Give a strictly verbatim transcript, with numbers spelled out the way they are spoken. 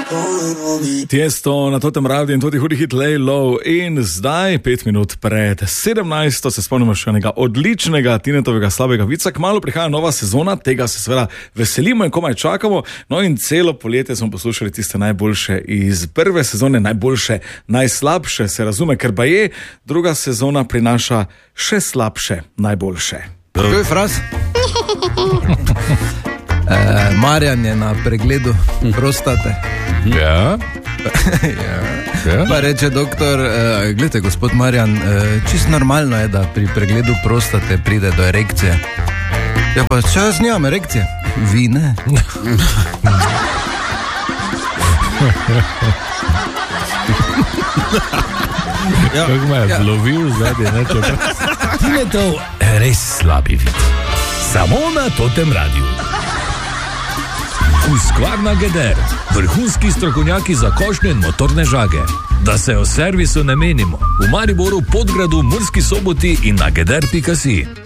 Tiesto na totem radiju in tudi hudi hit Lay Low. In zdaj, pet minut pred sedemnajsto, se spomnimo še enega odličnega Tinetovega slabega vica. Kmalu prihaja nova sezona, tega se seveda veselimo in komaj čakamo. No in celo poletje smo poslušali tiste najboljše iz prve sezone, najboljše, najslabše, se razume, ker pa je druga sezona prinaša še slabše, najboljše. Kaj je fraz? E, Marjan je na pregledu prostate. Ja. ja. ja. Pa reče doktor, e, gledajte, gospod Marjan, e, čisto normalno je, da pri pregledu prostate pride do erekcije. Ja pa, če jaz nimam erekcije? Vi ne. ja. Kako me je ja. zlovil zadnje, ne če pa. Tinetov res slabi vid. Samo na totem radiju. Husqvarna Geder, vrhunski strokovnjaki za košnje in motorne žage. Da se o servisu ne menimo. V Mariboru, Podgradu, Murski Soboti in na geder pika si.